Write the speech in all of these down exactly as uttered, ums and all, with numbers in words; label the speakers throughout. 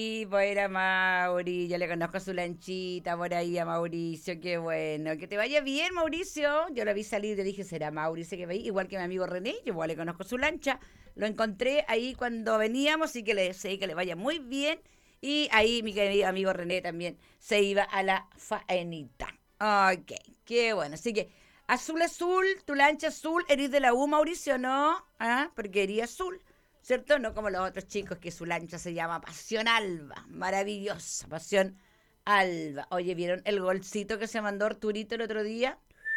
Speaker 1: Y pues era Mauri, yo le conozco su lanchita por ahí a Mauricio, qué bueno. Que te vaya bien, Mauricio. Yo lo vi salir y le dije, será Mauricio que veí, igual que mi amigo René, yo igual le conozco su lancha. Lo encontré ahí cuando veníamos y que le sé que le vaya muy bien. Y ahí mi querido amigo René también se iba a la faenita. Ok, qué bueno. Así que azul azul, tu lancha azul, eres de la U, Mauricio, ¿no? ¿Ah? Porque eres azul. ¿Cierto? No como los otros chicos que su lancha se llama Pasión Alba. Maravillosa, Pasión Alba. Oye, ¿vieron el golcito que se mandó Arturito el otro día?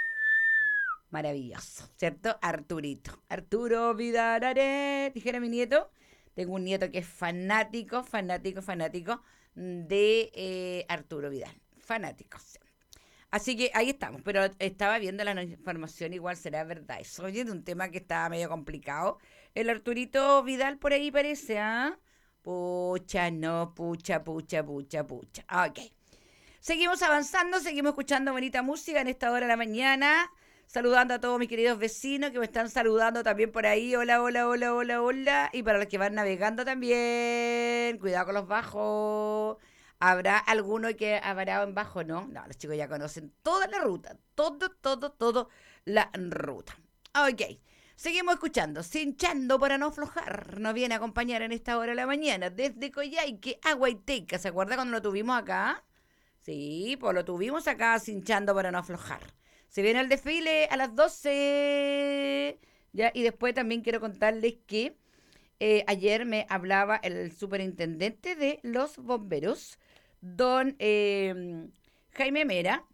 Speaker 1: Maravilloso, ¿cierto? Arturito. Arturo Vidal, dijera mi nieto. Tengo un nieto que es fanático, fanático, fanático de eh, Arturo Vidal. Fanático. Sí. Así que ahí estamos, pero estaba viendo la información, igual será verdad. Eso, oye, de un tema que estaba medio complicado. El Arturito Vidal por ahí parece, ¿ah? Pucha, no, pucha, pucha, pucha, pucha. Ok. Seguimos avanzando, seguimos escuchando bonita música en esta hora de la mañana. Saludando a todos mis queridos vecinos que me están saludando también por ahí. Hola, hola, hola, hola, hola. Y para los que van navegando también. Cuidado con los bajos. ¿Habrá alguno que ha varado en bajo? No, no, los chicos ya conocen toda la ruta. Todo, todo, todo la ruta. Ok. Seguimos escuchando, cinchando para no aflojar. Nos viene a acompañar en esta hora de la mañana desde Coyhaique a Guaiteca. ¿Se acuerda cuando lo tuvimos acá? Sí, pues lo tuvimos acá cinchando para no aflojar. Se viene el desfile a las doce. Ya, y después también quiero contarles que eh, ayer me hablaba el superintendente de los bomberos, don eh, Jaime Mera,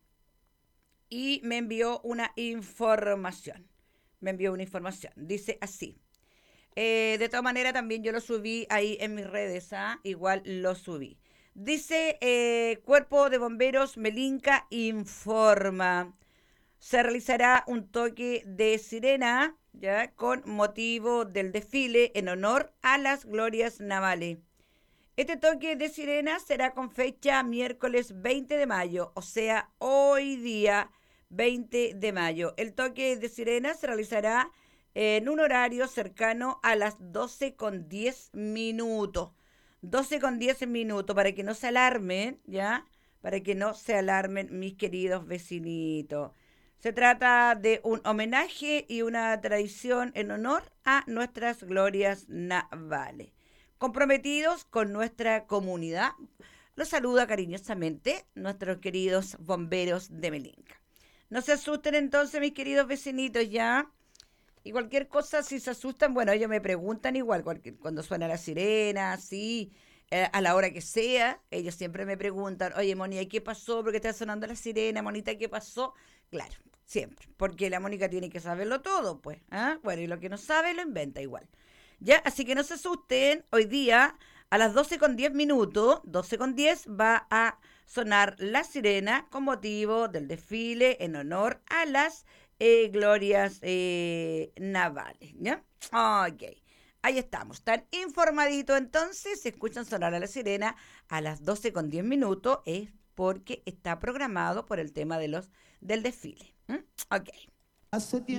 Speaker 1: y me envió una información. Me envió una información. Dice así. Eh, de todas maneras, también yo lo subí ahí en mis redes, ¿ah? Igual lo subí. Dice eh, Cuerpo de Bomberos Melinca informa. Se realizará un toque de sirena, ya, con motivo del desfile en honor a las glorias navales. Este toque de sirena será con fecha miércoles veinte de mayo, o sea, hoy día veinte de mayo. El toque de sirena se realizará en un horario cercano a las doce con diez minutos. doce con diez minutos, para que no se alarmen, ¿ya? Para que no se alarmen mis queridos vecinitos. Se trata de un homenaje y una tradición en honor a nuestras glorias navales. Comprometidos con nuestra comunidad, los saluda cariñosamente nuestros queridos bomberos de Melinca. No se asusten entonces, mis queridos vecinitos, ya. Y cualquier cosa, si se asustan, bueno, ellos me preguntan igual, cualquier, cuando suena la sirena, sí, eh, a la hora que sea, ellos siempre me preguntan, oye, Mónica, ¿qué pasó? ¿Por qué está sonando la sirena? Monita, ¿qué pasó? Claro, siempre, porque la Mónica tiene que saberlo todo, pues. ¿Ah? Bueno, y lo que no sabe lo inventa igual. Ya, así que no se asusten, hoy día a las doce con diez minutos, doce con diez, va a sonar la sirena con motivo del desfile en honor a las eh, glorias eh, navales, ¿ya? Ok, ahí estamos, tan informadito entonces, si escuchan sonar a la sirena a las doce con diez minutos, es porque está programado por el tema de los del desfile. ¿Mm? Ok.
Speaker 2: Hace